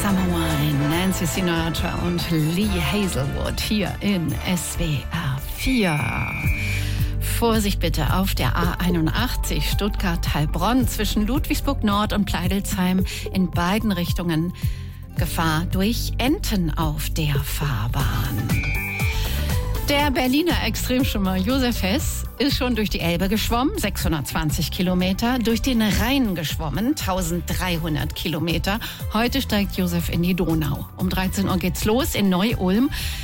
Summer Wine, Nancy Sinatra und Lee Hazelwood hier in SWR 4. Vorsicht bitte auf der A81 Stuttgart-Heilbronn zwischen Ludwigsburg Nord und Pleidelsheim in beiden Richtungen. Gefahr durch Enten auf der Fahrbahn. Der Berliner Extremschwimmer Josef Hess ist schon durch die Elbe geschwommen, 620 Kilometer, durch den Rhein geschwommen, 1300 Kilometer. Heute steigt Josef in die Donau. Um 13 Uhr geht's los in Neu-Ulm.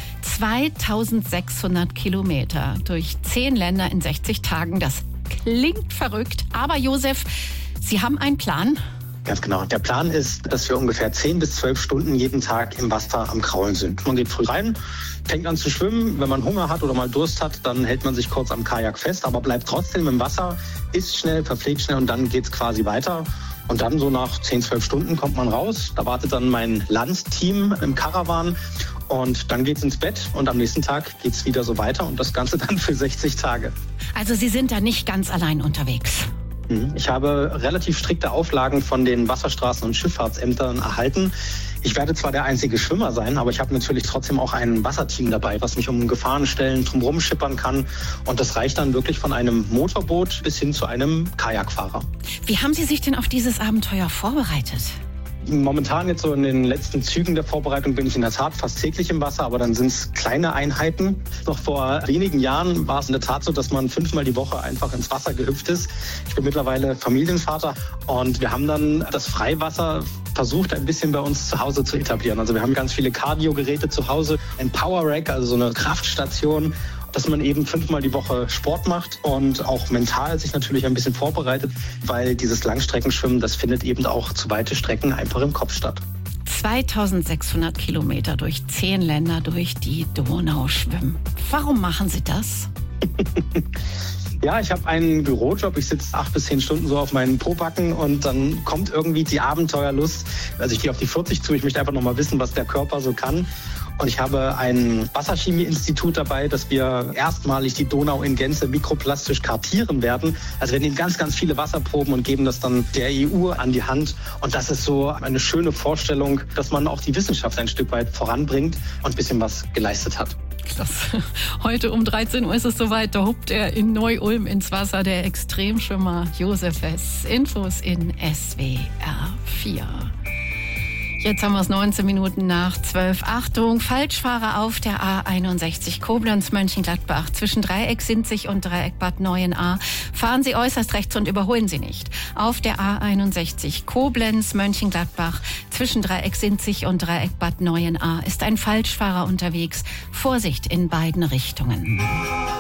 2600 Kilometer durch 10 Länder in 60 Tagen. Das klingt verrückt, aber Josef, Sie haben einen Plan? Ganz genau. Der Plan ist, dass wir ungefähr 10 bis 12 Stunden jeden Tag im Wasser am Kraulen sind. Man geht früh rein, fängt an zu schwimmen. Wenn man Hunger hat oder mal Durst hat, dann hält man sich kurz am Kajak fest, aber bleibt trotzdem im Wasser, isst schnell, verpflegt schnell und dann geht's quasi weiter. Und dann so nach 10, 12 Stunden kommt man raus. Da wartet dann mein Landteam im Karawan. Und dann geht's ins Bett und am nächsten Tag geht's wieder so weiter und das Ganze dann für 60 Tage. Also Sie sind da nicht ganz allein unterwegs. Ich habe relativ strikte Auflagen von den Wasserstraßen- und Schifffahrtsämtern erhalten. Ich werde zwar der einzige Schwimmer sein, aber ich habe natürlich trotzdem auch ein Wasserteam dabei, was mich um Gefahrenstellen drumherum schippern kann. Und das reicht dann wirklich von einem Motorboot bis hin zu einem Kajakfahrer. Wie haben Sie sich denn auf dieses Abenteuer vorbereitet? Momentan jetzt so in den letzten Zügen der Vorbereitung bin ich in der Tat fast täglich im Wasser, aber dann sind es kleine Einheiten. Noch vor wenigen Jahren war es in der Tat so, dass man 5-mal die Woche einfach ins Wasser gehüpft ist. Ich bin mittlerweile Familienvater und wir haben dann das Freiwasser versucht, ein bisschen bei uns zu Hause zu etablieren. Also wir haben ganz viele Cardio-Geräte zu Hause, ein Power Rack, also so eine Kraftstation, dass man eben 5-mal die Woche Sport macht und auch mental sich natürlich ein bisschen vorbereitet, weil dieses Langstreckenschwimmen, das findet eben auch zu weite Strecken einfach im Kopf statt. 2600 Kilometer durch 10 Länder durch die Donau schwimmen. Warum machen Sie das? Ja, ich habe einen Bürojob. Ich sitze 8 bis 10 Stunden so auf meinen Pobacken und dann kommt irgendwie die Abenteuerlust. Also ich gehe auf die 40 zu. Ich möchte einfach noch mal wissen, was der Körper so kann. Und ich habe ein Wasserchemie-Institut dabei, dass wir erstmalig die Donau in Gänze mikroplastisch kartieren werden. Also wir nehmen ganz, ganz viele Wasserproben und geben das dann der EU an die Hand. Und das ist so eine schöne Vorstellung, dass man auch die Wissenschaft ein Stück weit voranbringt und ein bisschen was geleistet hat. Klasse. Heute um 13 Uhr ist es soweit. Da huppt er in Neu-Ulm ins Wasser, der Extremschwimmer Josef Hess. Infos in SWR 4. Jetzt haben wir es 19 Minuten nach 12. Achtung, Falschfahrer auf der A61 Koblenz-Mönchengladbach. Zwischen Dreieck Sinzig und Dreieck Bad Neuenahr fahren Sie äußerst rechts und überholen Sie nicht. Auf der A61 Koblenz-Mönchengladbach zwischen Dreieck Sinzig und Dreieck Bad Neuenahr ist ein Falschfahrer unterwegs. Vorsicht in beiden Richtungen.